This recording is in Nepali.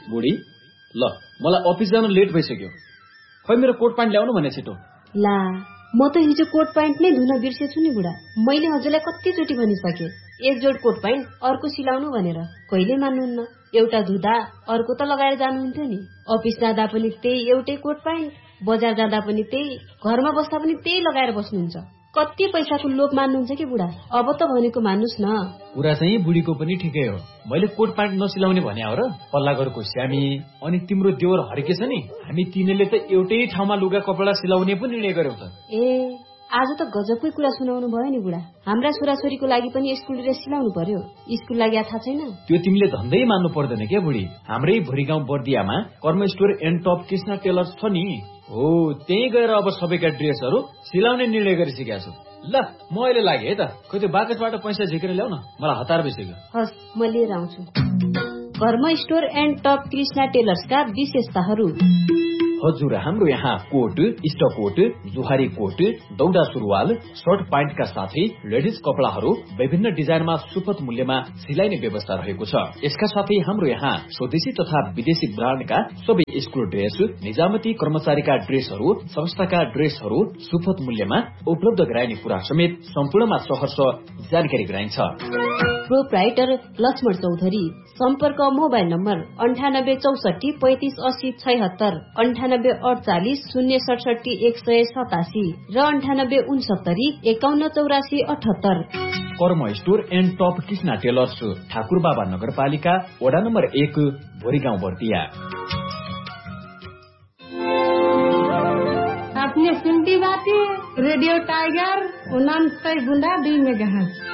बुढी ल मलाई अफिस जान लेट भइसक्यो। खै मेरो कोट प्यान्ट ल्याउनु भने छिटो। ला म त हिजो कोट प्यान्ट नै धुन बिर्सेछु नि बुढा। मैले हजुरलाई कतिचोटि भनिसके एक जोड कोट प्यान्ट अर्को सिलाउनु भनेर, कहिले मान्नुहुन्न। एउटा धुँदा अर्को त लगाएर जानुहुन्थ्यो नि। अफिस जाँदा पनि त्यही एउटै कोट प्यान्ट, बजार जाँदा पनि त्यही, घरमा बस्दा पनि त्यही लगाएर बस्नुहुन्छ। कति पैसाको लोभ मान्नुहुन्छ कि बुढा। अब त भनेको मान्नुस् न। कुरा चाहिँ बुढीको पनि ठिकै हो। मैले कोट प्यान्ट नसिलाउने भने हो र? पल्लाघरको श्यामी अनि तिम्रो देवर हरिके छ नि, हामी तिनीले त एउटै ठाउँमा लुगा कपडा सिलाउने पनि निर्णय गर्यौ त। ए आज त गजबकै कुरा सुनाउनु भयो नि बुढा। हाम्रा छोराछोरीको लागि पनि स्कुल ड्रेस सिलाउनु पर्यो। स्कुल लागि थाहा छैन? त्यो तिमीले धन्दै मान्नु पर्दैन क्या बुढी। हाम्रै भोरीगाउँ बर्दियामा कर्म store and top Krishna tailors छ नि, हो त्यही गएर अब सबैका ड्रेसहरू सिलाउने निर्णय गरिसकेका छु। ल म अहिले लागे है त। खोइ त्यो बाकसबाट पैसा झिकेर ल्याउ न, मलाई हतार भइसक्यो। हस् म लिएर आउँछु। कर्म स्टोर एन्ड टप कृष्ण टेलर्सका विशेषताहरू। हजुर, हाम्रो यहाँ कोट, स्टकोट, जुहारी कोट, दौडा सुरुवाल, सर्ट प्यान्टका साथै लेडिज कपडाहरू विभिन्न डिजाइनमा सुपथ मूल्यमा सिलाइने व्यवस्था रहेको छ। यसका साथै हाम्रो यहाँ स्वदेशी तथा विदेशी ब्रान्डका सबै स्कुल ड्रेस, निजामती कर्मचारीका ड्रेसहरू, संस्थाका ड्रेसहरू सुपथ मूल्यमा उपलब्ध गराइने कुरा समेत सम्पूर्णमा सहर्ष जानकारी गराइन्छ। प्रोप्राइटर लक्ष्मण चौधरी। सम्पर्क मोबाइल नम्बर 9864 35 80 76, 9848 067 187 र 9869 51 84 78। कर्म store and top Krishna tailors, Thakurbaba नगरपालिका, वडा नम्बर 1, भोरीगाउँ बर्दिया। आपने सुनती बात रेडियो टाइगर 99.2 मेगाहर्ट्ज।